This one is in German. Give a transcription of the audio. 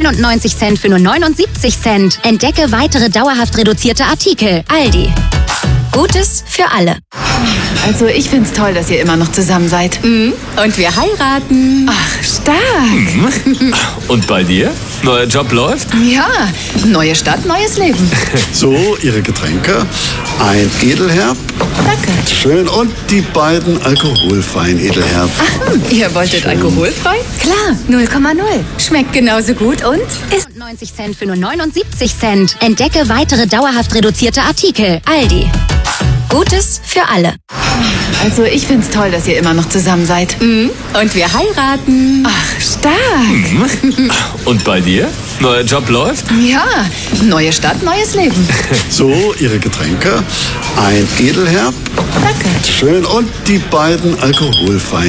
99 Cent für nur 79 Cent. Entdecke weitere dauerhaft reduzierte Artikel. Aldi. Gutes für alle. Also ich find's toll, dass ihr immer noch zusammen seid. Und wir heiraten. Ach, stark. Und bei dir? Neuer Job läuft? Ja, neue Stadt, neues Leben. So, Ihre Getränke. Ein Edelherb. Danke. Schön. Und die beiden alkoholfreien Edelherb. Ach, ihr wolltet alkoholfrei? Klar, 0,0. Schmeckt genauso gut und ist 90 Cent für nur 79 Cent. Entdecke weitere dauerhaft reduzierte Artikel. Aldi. Gutes für alle. Also ich find's toll, dass ihr immer noch zusammen seid. Und wir heiraten. Ach, stark. Und bei dir? Neuer Job läuft? Ja, neue Stadt, neues Leben. So, Ihre Getränke. Ein Edelherb. Danke. Schön. Und die beiden alkoholfreien